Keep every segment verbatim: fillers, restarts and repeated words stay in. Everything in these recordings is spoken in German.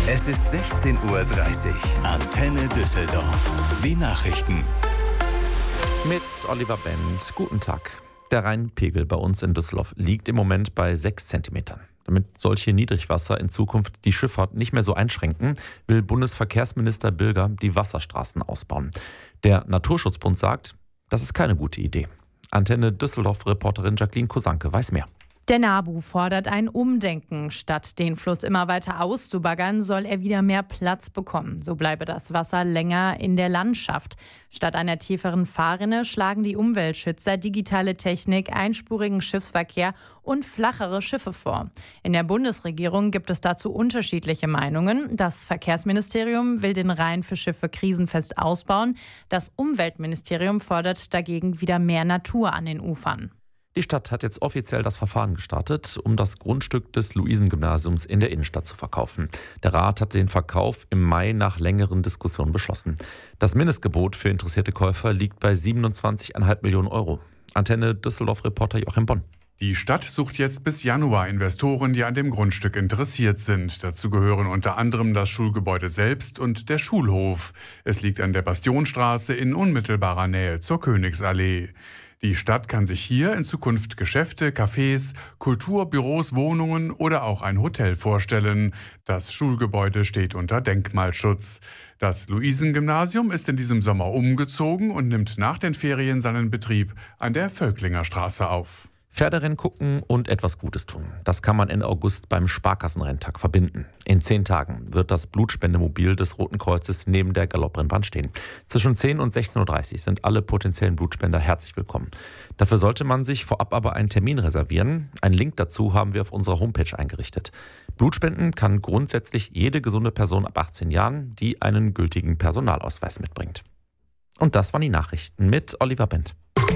Es ist sechzehn Uhr dreißig. Antenne Düsseldorf. Die Nachrichten. Mit Oliver Benz. Guten Tag. Der Rheinpegel bei uns in Düsseldorf liegt im Moment bei sechs Zentimetern. Damit solche Niedrigwasser in Zukunft die Schifffahrt nicht mehr so einschränken, will Bundesverkehrsminister Bilger die Wasserstraßen ausbauen. Der Naturschutzbund sagt, das ist keine gute Idee. Antenne Düsseldorf-Reporterin Jacqueline Kosanke weiß mehr. Der NABU fordert ein Umdenken. Statt den Fluss immer weiter auszubaggern, soll er wieder mehr Platz bekommen. So bleibe das Wasser länger in der Landschaft. Statt einer tieferen Fahrrinne schlagen die Umweltschützer digitale Technik, einspurigen Schiffsverkehr und flachere Schiffe vor. In der Bundesregierung gibt es dazu unterschiedliche Meinungen. Das Verkehrsministerium will den Rhein für Schiffe krisenfest ausbauen. Das Umweltministerium fordert dagegen wieder mehr Natur an den Ufern. Die Stadt hat jetzt offiziell das Verfahren gestartet, um das Grundstück des Luisengymnasiums in der Innenstadt zu verkaufen. Der Rat hat den Verkauf im Mai nach längeren Diskussionen beschlossen. Das Mindestgebot für interessierte Käufer liegt bei siebenundzwanzig Komma fünf Millionen Euro. Antenne Düsseldorf-Reporter Joachim Bonn. Die Stadt sucht jetzt bis Januar Investoren, die an dem Grundstück interessiert sind. Dazu gehören unter anderem das Schulgebäude selbst und der Schulhof. Es liegt an der Bastionstraße in unmittelbarer Nähe zur Königsallee. Die Stadt kann sich hier in Zukunft Geschäfte, Cafés, Kultur, Büros, Wohnungen oder auch ein Hotel vorstellen. Das Schulgebäude steht unter Denkmalschutz. Das Luisengymnasium ist in diesem Sommer umgezogen und nimmt nach den Ferien seinen Betrieb an der Völklinger Straße auf. Pferderennen gucken und etwas Gutes tun. Das kann man Ende August beim Sparkassenrenntag verbinden. In zehn Tagen wird das Blutspendemobil des Roten Kreuzes neben der Galopprennbahn stehen. Zwischen zehn und sechzehn Uhr dreißig sind alle potenziellen Blutspender herzlich willkommen. Dafür sollte man sich vorab aber einen Termin reservieren. Einen Link dazu haben wir auf unserer Homepage eingerichtet. Blutspenden kann grundsätzlich jede gesunde Person ab achtzehn Jahren, die einen gültigen Personalausweis mitbringt. Und das waren die Nachrichten mit Oliver Bendt.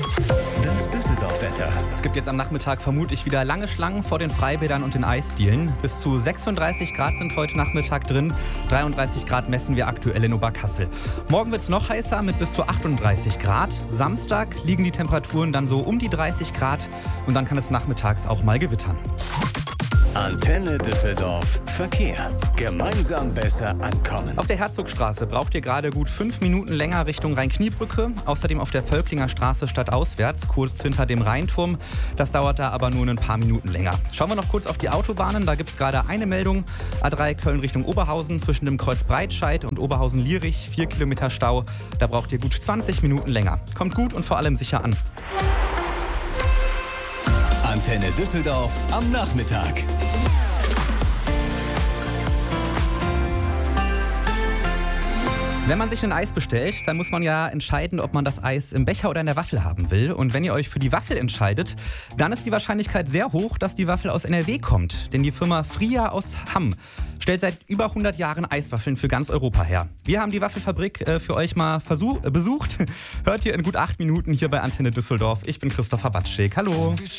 Das Düsseldorf-Wetter. Es gibt jetzt am Nachmittag vermutlich wieder lange Schlangen vor den Freibädern und den Eisdielen. Bis zu sechsunddreißig Grad sind heute Nachmittag drin. dreiunddreißig Grad messen wir aktuell in Oberkassel. Morgen wird es noch heißer mit bis zu achtunddreißig Grad. Samstag liegen die Temperaturen dann so um die dreißig Grad und dann kann es nachmittags auch mal gewittern. Antenne Düsseldorf Verkehr. Gemeinsam besser ankommen. Auf der Herzogstraße braucht ihr gerade gut fünf Minuten länger Richtung Rhein-Kniebrücke. Außerdem auf der Völklinger Straße stadtauswärts, kurz hinter dem Rheinturm. Das dauert da aber nur ein paar Minuten länger. Schauen wir noch kurz auf die Autobahnen. Da gibt es gerade eine Meldung. A drei Köln Richtung Oberhausen zwischen dem Kreuz Breitscheid und Oberhausen-Lierich. Vier Kilometer Stau. Da braucht ihr gut zwanzig Minuten länger. Kommt gut und vor allem sicher an. Antenne Düsseldorf am Nachmittag. Wenn man sich ein Eis bestellt, dann muss man ja entscheiden, ob man das Eis im Becher oder in der Waffel haben will. Und wenn ihr euch für die Waffel entscheidet, dann ist die Wahrscheinlichkeit sehr hoch, dass die Waffel aus N R W kommt. Denn die Firma Fria aus Hamm stellt seit über hundert Jahren Eiswaffeln für ganz Europa her. Wir haben die Waffelfabrik äh, für euch mal versuch, äh, besucht. Hört ihr in gut acht Minuten hier bei Antenne Düsseldorf. Ich bin Christopher Batschek. Hallo.